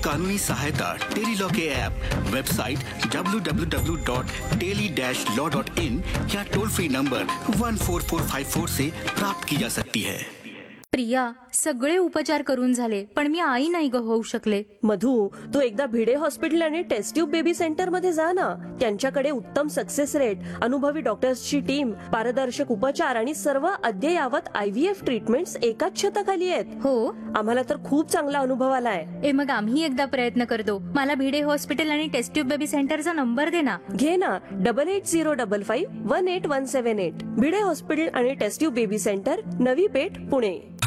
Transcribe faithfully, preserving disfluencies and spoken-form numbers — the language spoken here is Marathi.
कानूनी सहायता tele law K app, website W W W dot tele dash law dot in या toll free number one four four five four से प्राप्त की जा सकती है। प्रिया, सगळे उपचार करून झाले पण मी आई नाही ग होऊ शकले. मधु, तू एकदा भिडे हॉस्पिटल आणि टेस्ट ट्यूब बेबी सेंटर मध्ये जा ना. त्यांच्याकडे उत्तम सक्सेस रेट, अनुभवी डॉक्टर्सची टीम, पारदर्शक उपचार आणि सर्व अद्ययावत आय व्ही एफ ट्रीटमेंट्स एकाच छताखाली आहेत. हो, आम्हाला तर खूप चांगला अनुभव आलाय. ए मग आम्ही एकदा प्रयत्न करतो. मला भिडे हॉस्पिटल आणि टेस्ट ट्यूब बेबी सेंटरचा नंबर दे ना. घे ना, double eight zero double five one eight one seven eight. Bhide hospital आणि taste tube baby centre, Navi Peth, Pune.